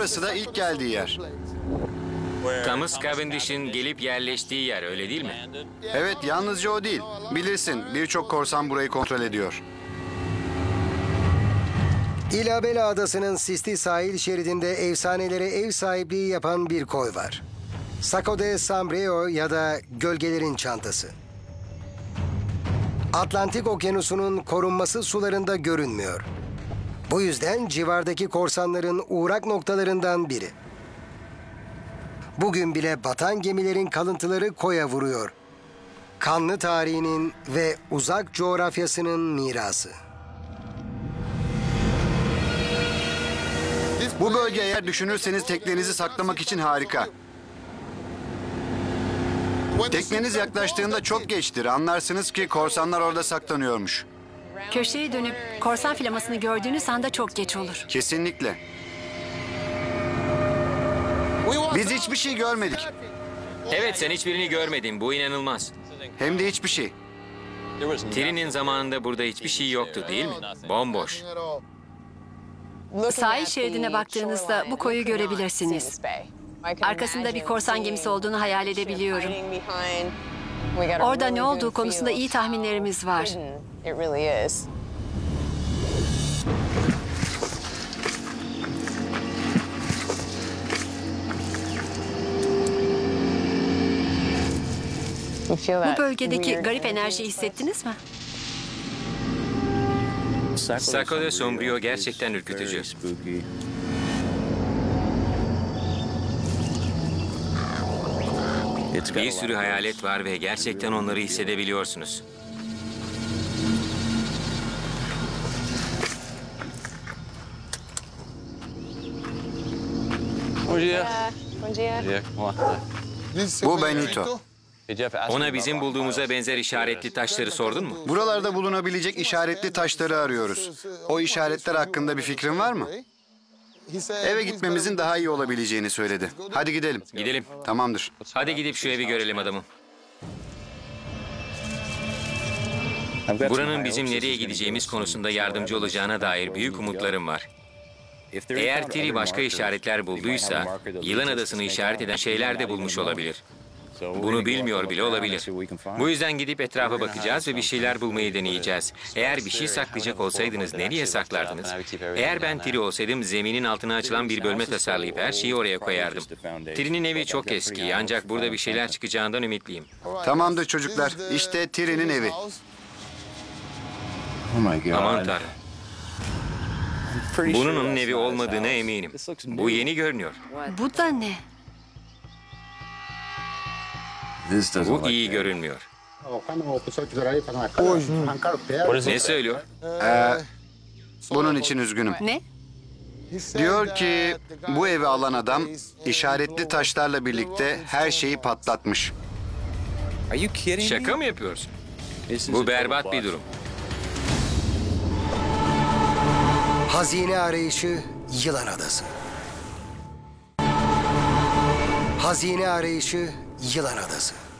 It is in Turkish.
burası da ilk geldiği yer. Thomas Cavendish'in gelip yerleştiği yer, öyle değil mi? Evet, yalnızca o değil. Bilirsin, birçok korsan burayı kontrol ediyor. Ilhabela Adası'nın sisli sahil şeridinde efsanelere ev sahipliği yapan bir koy var. Saco de Sombrero ya da Gölgelerin Çantası. Atlantik Okyanusu'nun korunması sularında görünmüyor. Bu yüzden civardaki korsanların uğrak noktalarından biri. Bugün bile batan gemilerin kalıntıları koya vuruyor. Kanlı tarihinin ve uzak coğrafyasının mirası. Bu bölge eğer düşünürseniz teknenizi saklamak için harika. Tekneniz yaklaştığında çok geçtir. Anlarsınız ki korsanlar orada saklanıyormuş. Köşeye dönüp korsan flamasını gördüğünüz anda çok geç olur. Kesinlikle. Biz hiçbir şey görmedik. Evet, sen hiçbirini görmedin. Bu inanılmaz. Hem de hiçbir şey. Tiri'nin zamanında burada hiçbir şey yoktu, değil mi? Bomboş. Sahil şeridine baktığınızda bu koyu görebilirsiniz. Arkasında bir korsan gemisi olduğunu hayal edebiliyorum. Orada ne olduğu konusunda iyi tahminlerimiz var. Bu bölgedeki garip enerjiyi hissettiniz mi? Saco de Sombrio gerçekten ürkütücü. Bir sürü hayalet var ve gerçekten onları hissedebiliyorsunuz. Bu Benito. Ona bizim bulduğumuza benzer işaretli taşları sordun mu? Buralarda bulunabilecek işaretli taşları arıyoruz. O işaretler hakkında bir fikrin var mı? Eve gitmemizin daha iyi olabileceğini söyledi. Hadi gidelim. Gidelim. Tamamdır. Hadi gidip şu evi görelim adamım. Buranın bizim nereye gideceğimiz konusunda yardımcı olacağına dair büyük umutlarım var. Eğer Tiri başka işaretler bulduysa, Yılan Adası'nı işaret eden şeyler de bulmuş olabilir. Bunu bilmiyor bile olabilir. Bu yüzden gidip etrafa bakacağız ve bir şeyler bulmayı deneyeceğiz. Eğer bir şey saklayacak olsaydınız nereye saklardınız? Eğer ben Tiri olsaydım zeminin altına açılan bir bölme tasarlayıp her şeyi oraya koyardım. Tiri'nin evi çok eski ancak burada bir şeyler çıkacağından ümitliyim. Tamamdır çocuklar. İşte Tiri'nin evi. Aman Tanrım. Bunun onun evi olmadığına eminim. Bu yeni görünüyor. Bu da ne? Bu iyi görünmüyor. Ne söylüyor? Bunun için üzgünüm. Ne? Diyor ki bu evi alan adam işaretli taşlarla birlikte her şeyi patlatmış. Şaka mı yapıyorsun? Bu berbat bir durum. Hazine arayışı Yılan Adası. Hazine arayışı Yılan Adası.